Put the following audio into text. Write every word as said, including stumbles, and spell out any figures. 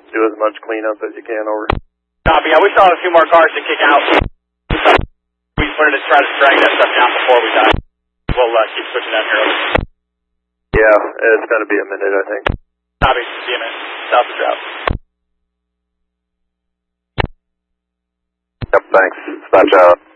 do as much cleanup as you can over. Copy. Yeah, we still have a few more cars to kick out. We wanted to try to drag that stuff down before we die. We'll uh, keep switching down here over. Yeah, it's going to be a minute, I think. Copy. See you, man. South of Drought. Yep, thanks. Stop out.